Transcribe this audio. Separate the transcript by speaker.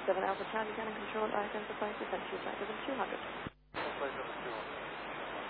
Speaker 1: 7 Alpha Charlie, can control identify to 200.